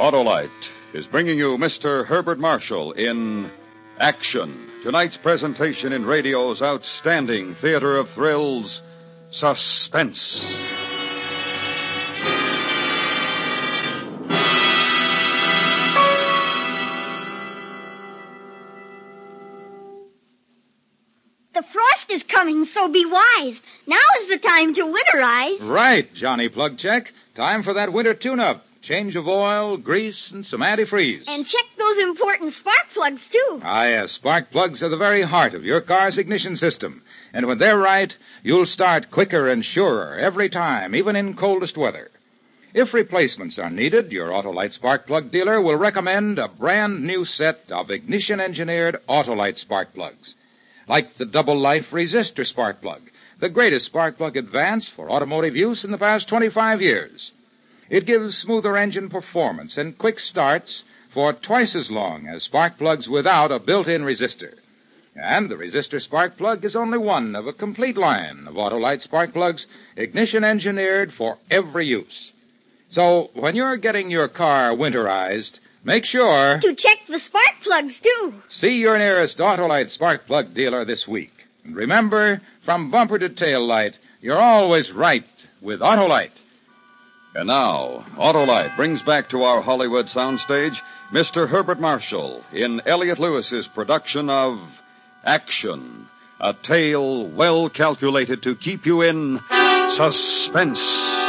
Autolite is bringing you Mr. Herbert Marshall in Action. Tonight's presentation in radio's outstanding theater of thrills, Suspense. The frost is coming, so be wise. Now is the time to winterize. Right, Johnny Plugcheck. Time for that winter tune-up. Change of oil, grease, and some antifreeze. And check those important spark plugs, too. Ah, yes. Spark plugs are the very heart of your car's ignition system. And when they're right, you'll start quicker and surer every time, even in coldest weather. If replacements are needed, your Autolite spark plug dealer will recommend a brand new set of ignition-engineered Autolite spark plugs. Like the double-life resistor spark plug, the greatest spark plug advance for automotive use in the past 25 years. It gives smoother engine performance and quick starts for twice as long as spark plugs without a built-in resistor. And the resistor spark plug is only one of a complete line of Autolite spark plugs, ignition-engineered for every use. So when you're getting your car winterized, make sure to check the spark plugs, too. See your nearest Autolite spark plug dealer this week. And remember, from bumper to tail light, you're always right with Autolite. And now, Autolite brings back to our Hollywood soundstage Mr. Herbert Marshall in Elliott Lewis's production of Action, a tale well calculated to keep you in suspense.